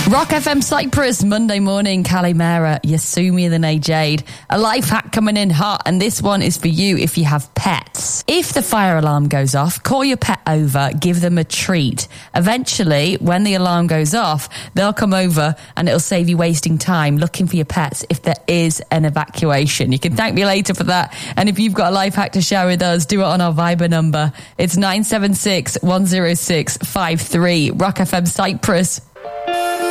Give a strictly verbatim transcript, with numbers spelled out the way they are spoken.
Rock F M Cyprus, Monday morning, Kalimera, Yasumi the Nay Jade. A life hack coming in hot, and this one is for you if you have pets. If the fire alarm goes off, call your pet over, give them a treat. Eventually, when the alarm goes off, they'll come over and it'll save you wasting time looking for your pets if there is an evacuation. You can thank me later for that. And if you've got a life hack to share with us, do it on our Viber number. It's nine seven six, one zero six, five three. Rock F M Cyprus.